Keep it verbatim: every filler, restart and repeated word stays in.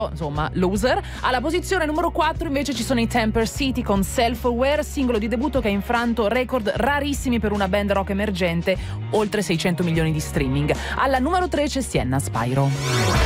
insomma, loser. Alla posizione numero quattro invece ci sono i Temper City con Self Aware, singolo di debutto che ha infranto record rarissimi per una band rock emergente, oltre seicento milioni di streaming. Alla numero tre c'è Sienna Spyro.